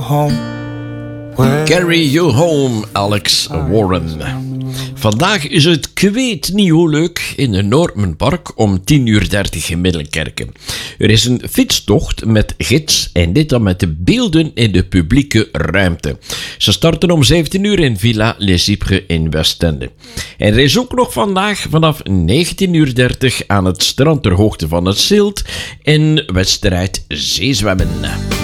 home. Carry You Home, Alex Warren. Vandaag is het kweet niet hoe leuk in de Noormenpark om 10:30 in Middelkerken. Er is een fietstocht met gids en dit dan met de beelden in de publieke ruimte. Ze starten om 17 uur in Villa Les Ypres in Westende. En er is ook nog vandaag vanaf 19:30 aan het strand ter hoogte van het Zilt een wedstrijd zeezwemmen.